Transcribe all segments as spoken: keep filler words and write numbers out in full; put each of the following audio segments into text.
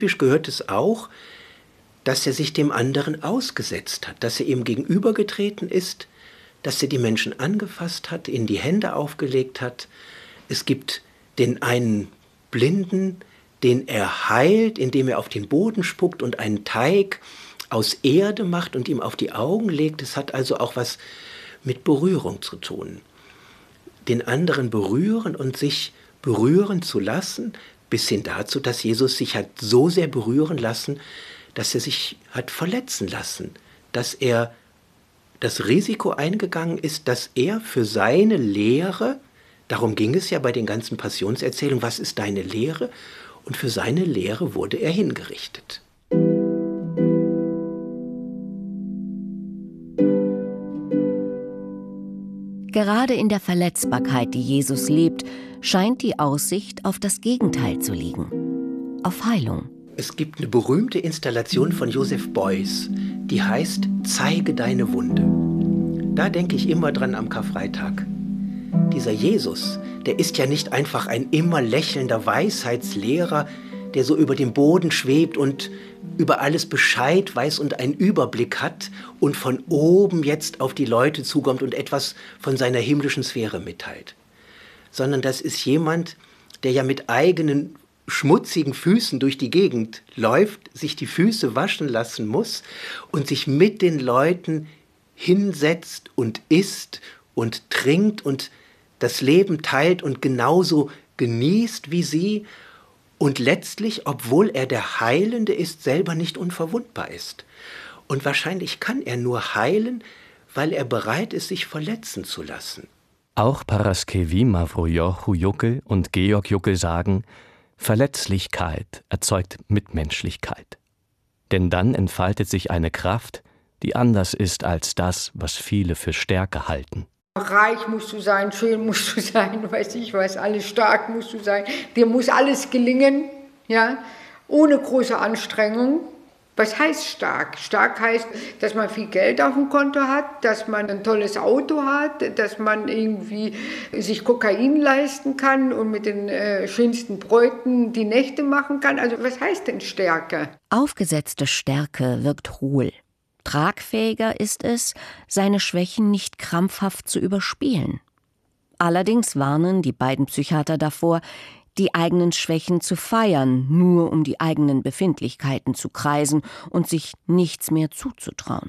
Typisch gehört es auch, dass er sich dem anderen ausgesetzt hat, dass er ihm gegenübergetreten ist, dass er die Menschen angefasst hat, ihnen die Hände aufgelegt hat. Es gibt den einen Blinden, den er heilt, indem er auf den Boden spuckt und einen Teig aus Erde macht und ihm auf die Augen legt. Es hat also auch was mit Berührung zu tun. Den anderen berühren und sich berühren zu lassen, bis hin dazu, dass Jesus sich hat so sehr berühren lassen, dass er sich hat verletzen lassen, dass er das Risiko eingegangen ist, dass er für seine Lehre, darum ging es ja bei den ganzen Passionserzählungen, was ist deine Lehre? Und für seine Lehre wurde er hingerichtet. Gerade in der Verletzbarkeit, die Jesus lebt, scheint die Aussicht auf das Gegenteil zu liegen. Auf Heilung. Es gibt eine berühmte Installation von Joseph Beuys, die heißt »Zeige deine Wunde«. Da denke ich immer dran am Karfreitag. Dieser Jesus, der ist ja nicht einfach ein immer lächelnder Weisheitslehrer, der so über dem Boden schwebt und über alles Bescheid weiß und einen Überblick hat und von oben jetzt auf die Leute zukommt und etwas von seiner himmlischen Sphäre mitteilt. Sondern das ist jemand, der ja mit eigenen schmutzigen Füßen durch die Gegend läuft, sich die Füße waschen lassen muss und sich mit den Leuten hinsetzt und isst und trinkt und das Leben teilt und genauso genießt wie sie und letztlich, obwohl er der Heilende ist, selber nicht unverwundbar ist. Und wahrscheinlich kann er nur heilen, weil er bereit ist, sich verletzen zu lassen. Auch Paraskevi Mavrojochu Juckel und Georg Juckel sagen, Verletzlichkeit erzeugt Mitmenschlichkeit. Denn dann entfaltet sich eine Kraft, die anders ist als das, was viele für Stärke halten. Reich musst du sein, schön musst du sein, weiß ich was, alles stark musst du sein. Dir muss alles gelingen, ja, ohne große Anstrengung. Was heißt stark? Stark heißt, dass man viel Geld auf dem Konto hat, dass man ein tolles Auto hat, dass man irgendwie sich Kokain leisten kann und mit den äh, schönsten Bräuten die Nächte machen kann. Also was heißt denn Stärke? Aufgesetzte Stärke wirkt hohl. Tragfähiger ist es, seine Schwächen nicht krampfhaft zu überspielen. Allerdings warnen die beiden Psychiater davor, die eigenen Schwächen zu feiern, nur um die eigenen Befindlichkeiten zu kreisen und sich nichts mehr zuzutrauen.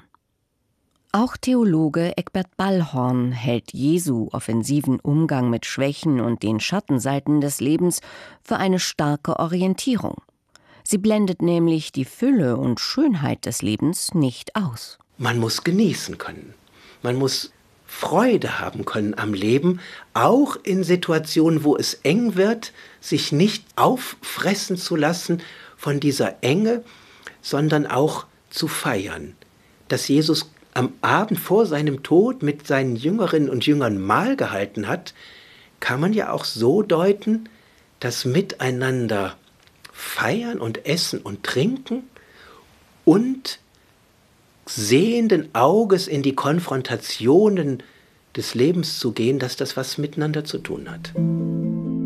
Auch Theologe Egbert Ballhorn hält Jesu offensiven Umgang mit Schwächen und den Schattenseiten des Lebens für eine starke Orientierung. Sie blendet nämlich die Fülle und Schönheit des Lebens nicht aus. Man muss genießen können. Man muss Freude haben können am Leben, auch in Situationen, wo es eng wird, sich nicht auffressen zu lassen von dieser Enge, sondern auch zu feiern. Dass Jesus am Abend vor seinem Tod mit seinen Jüngerinnen und Jüngern Mahl gehalten hat, kann man ja auch so deuten, dass miteinander feiern und essen und trinken und sehenden Auges in die Konfrontationen des Lebens zu gehen, dass das was miteinander zu tun hat.